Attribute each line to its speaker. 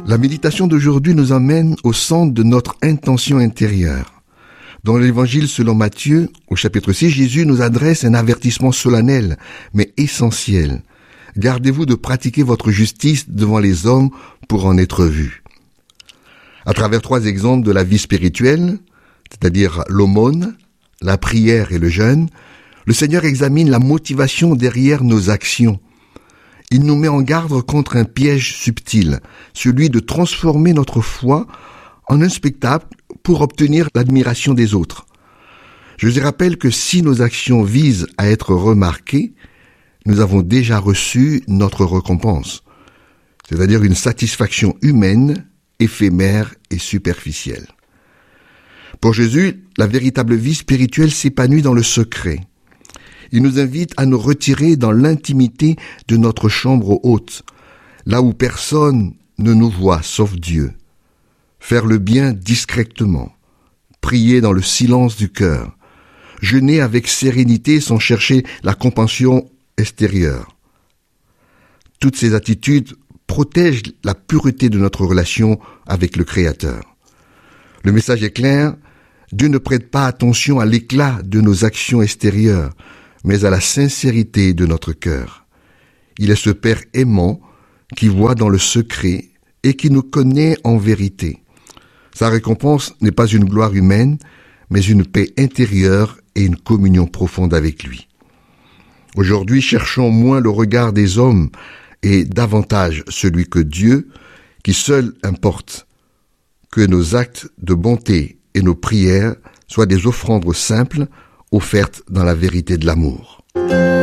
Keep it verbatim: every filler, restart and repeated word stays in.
Speaker 1: La méditation d'aujourd'hui nous amène au centre de notre intention intérieure. Dans l'évangile selon Matthieu, au chapitre six, Jésus nous adresse un avertissement solennel, mais essentiel. Gardez-vous de pratiquer votre justice devant les hommes pour en être vus. À travers trois exemples de la vie spirituelle, c'est-à-dire l'aumône, la prière et le jeûne, le Seigneur examine la motivation derrière nos actions. Il nous met en garde contre un piège subtil, celui de transformer notre foi en un spectacle pour obtenir l'admiration des autres. Je vous rappelle que si nos actions visent à être remarquées, nous avons déjà reçu notre récompense, c'est-à-dire une satisfaction humaine, éphémère et superficielle. Pour Jésus, la véritable vie spirituelle s'épanouit dans le secret. Il nous invite à nous retirer dans l'intimité de notre chambre haute, là où personne ne nous voit sauf Dieu. Faire le bien discrètement, prier dans le silence du cœur, jeûner avec sérénité sans chercher la compassion extérieure. Toutes ces attitudes protègent la pureté de notre relation avec le Créateur. Le message est clair, Dieu ne prête pas attention à l'éclat de nos actions extérieures, mais à la sincérité de notre cœur. Il est ce Père aimant qui voit dans le secret et qui nous connaît en vérité. Sa récompense n'est pas une gloire humaine, mais une paix intérieure et une communion profonde avec lui. Aujourd'hui, cherchons moins le regard des hommes et davantage celui que Dieu, qui seul importe. Que nos actes de bonté et nos prières soient des offrandes simples, offertes dans la vérité de l'amour.